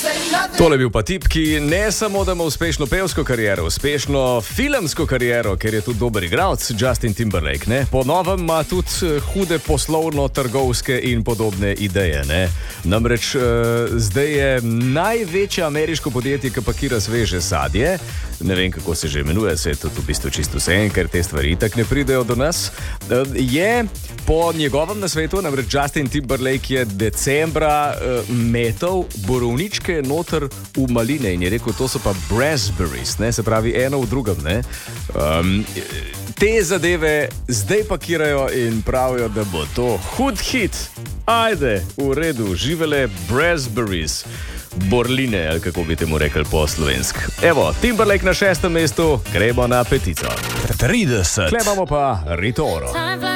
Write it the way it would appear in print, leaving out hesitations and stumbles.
Tole je bil pa tip, ki ne samo da ima uspešno pevsko kariero, uspešno filmsko kariero, ker je tudi dober igralec, Justin Timberlake. Ne? Po novem ima tudi hude poslovno-trgovske in podobne ideje. Ne? Namreč zdaj je največje ameriško podjetje, ki pakira sveže sadje. Ne vem, kako se že imenuje, se je tudi v bistvu čisto vse, ker te stvari itak ne pridejo do nas. Je po njegovem nasvetu, namreč Justin Timberlake je decembra metal borovničke noter v maline in je rekel, to so pa raspberries, ne? Se pravi eno v drugem. Ne? Te zadeve zdaj pakirajo in pravijo, da bo to hud hit. Ajde, v redu, živele raspberries. Borline, ali kako bi temu rekli po slovensk. Evo, Timberlake na 6. mestu, gremo na petico. 30. Klepamo pa Ritoro.